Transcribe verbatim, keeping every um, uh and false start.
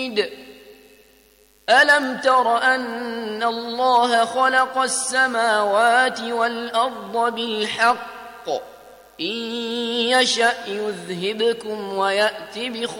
ألم تر أن الله خلق السماوات والأرض بالحق إن يشأ يذهبكم ويأت بخلق